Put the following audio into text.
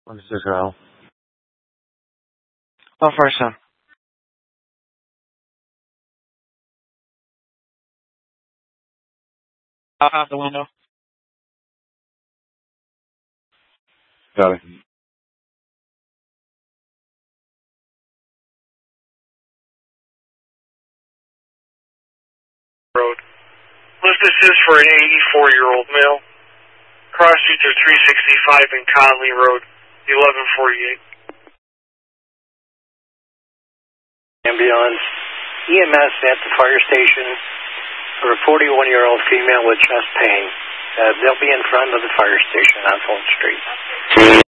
This is Earl. Oh, first son. Out the window. Got it. Road. List this is for an 84-year-old male. Cross streets are 365 and Conley Road, 1148. Ambulance, EMS at the fire station for a 41-year-old female with chest pain. They'll be in front of the fire station on Fulton Street.